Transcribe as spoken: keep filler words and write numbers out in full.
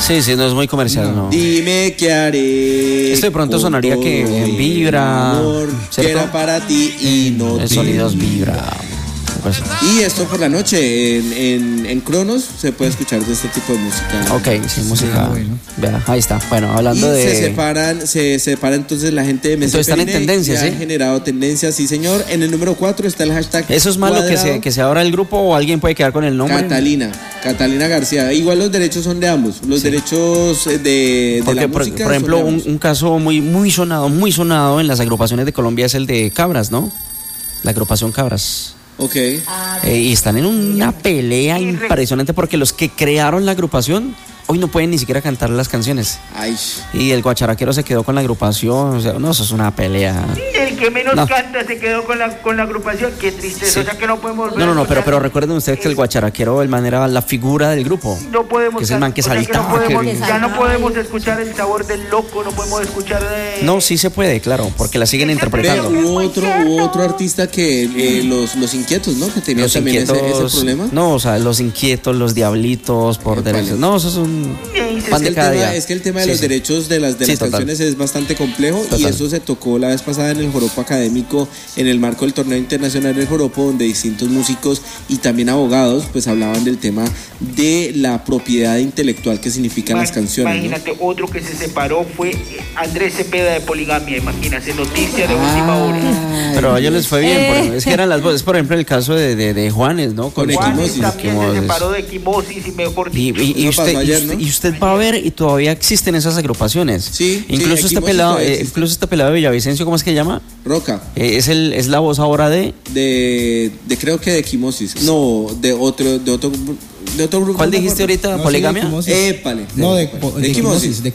Sí, sí, no es muy comercial, no. Dime qué haré. Esto de pronto sonaría que en vibra, amor, que era para ti y no el te sonidos vibra. Pues, Y esto por la noche en, en, en Cronos se puede escuchar de este tipo de música. ok, sí, música. Ah, bueno. Vea, ahí está. Bueno, Y hablando de. se separan, se separa entonces la gente de Mesa Entonces están en Perine, tendencias, y ¿sí? han generado tendencias, sí señor. En el número cuatro está el hashtag ¿Eso es malo que cuadrado. se, que se abra el grupo o alguien puede quedar con el nombre? Catalina, Catalina García. Igual los derechos son de ambos. Los Sí. derechos de, de Porque, la por, música por ejemplo, son de un, ambos. un caso muy, muy sonado, muy sonado en las agrupaciones de Colombia es el de Cabras, ¿no? La agrupación Cabras. Ok. Eh, y están en una pelea impresionante porque los que crearon la agrupación hoy no pueden ni siquiera cantar las canciones. Ay. Y el guacharaquero se quedó con la agrupación. O sea, no, eso es una pelea. El que menos No. canta se quedó con la, con la agrupación. Qué tristeza, Sí. o sea que no podemos volver No, no, a no, pero, escuchar. pero recuerden ustedes que el guacharaquero, el man era la figura del grupo. No podemos que es el man que o sea saltaba, no podemos- que- ya no podemos escuchar el sabor del loco, no podemos escuchar de... No, sí se puede, claro, porque la siguen Ve, interpretando. hubo otro, hubo otro artista que eh, los, los inquietos, ¿no? Que tenía Los también ese, inquietos, ese problema. no, o sea, los inquietos, los diablitos por Épale. derechos. No, eso es un Es pan que, de el cada tema, día. es que el tema de Sí, los sí. derechos de las, de Sí, las total. canciones es bastante complejo y Total. eso se tocó la vez pasada en el joropo académico en el marco del torneo internacional del joropo, donde distintos músicos y también abogados pues hablaban del tema de la propiedad intelectual que significan las canciones, ¿no? Imagínate, otro que se separó fue Andrés Cepeda de Poligamia, imagínate, noticia de última hora. Ay, Pero a ellos les fue bien, Eh. por- es que eran las voces, por ejemplo, el caso de, de, de Juanes, ¿no? Con su- Juanes equimosis, también se equimosis. separó de equimosis y mejor Y, dicho. y- y Eso usted, pasó y, ayer, usted, ¿no? y usted va a ver y todavía existen esas agrupaciones. Sí, sí, incluso este Equimosis pelado, todavía eh, existe. incluso este pelado de Villavicencio, ¿cómo es que llama? Roca, Eh, es el es la voz ahora de de, de creo que de equimosis, no, de otro, de otro, de otro grupo. ¿cuál no me dijiste acuerdo. ahorita? No, ¿Poligamia? sí, de equimosis. Épale. No, de, Épale. de equimosis, de